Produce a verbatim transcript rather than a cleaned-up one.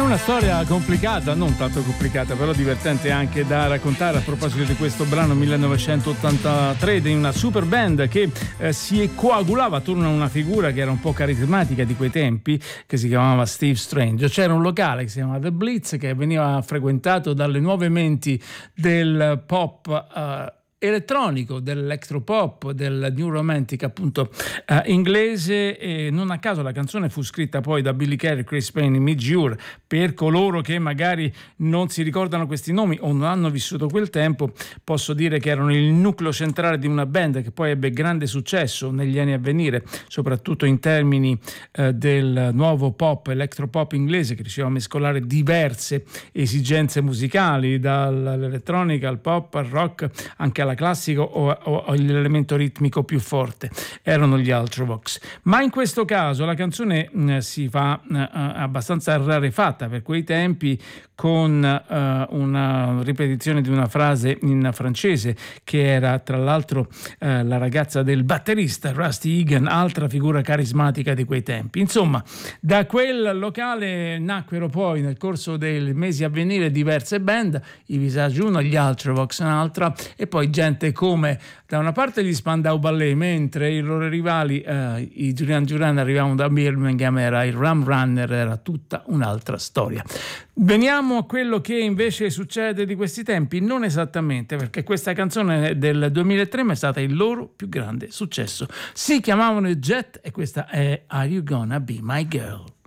una storia complicata, non tanto complicata, però divertente anche da raccontare a proposito di questo brano millenovecentottantatré di una super band che eh, si coagulava attorno a una figura che era un po' carismatica di quei tempi, che si chiamava Steve Strange. C'era un locale che si chiamava The Blitz, che veniva frequentato dalle nuove menti del pop eh, elettronico, dell'electropop, del new romantic appunto eh, inglese, e non a caso la canzone fu scritta poi da Billy Currie, Chris Payne e Midge Ure. Per coloro che magari non si ricordano questi nomi o non hanno vissuto quel tempo, posso dire che erano il nucleo centrale di una band che poi ebbe grande successo negli anni a venire, soprattutto in termini eh, del nuovo pop, electropop inglese, che riusciva a mescolare diverse esigenze musicali, dall'elettronica al pop al rock, anche alla classico o, o, o l'elemento ritmico più forte. Erano gli Ultravox. Ma in questo caso la canzone mh, si fa mh, abbastanza rarefatta per quei tempi, con uh, una ripetizione di una frase in francese che era tra l'altro uh, la ragazza del batterista Rusty Egan, altra figura carismatica di quei tempi. Insomma, da quel locale nacquero poi nel corso dei mesi a venire diverse band, i Visage uno, gli Ultravox un'altra, e poi gente come da una parte gli Spandau Ballet, mentre i loro rivali uh, i Duran Duran arrivavano da Birmingham, era il Rum Runner, era tutta un'altra storia. Veniamo a quello che invece succede di questi tempi, non esattamente, perché questa canzone del duemilatré è stata il loro più grande successo. Si chiamavano Jet e questa è Are You Gonna Be My Girl?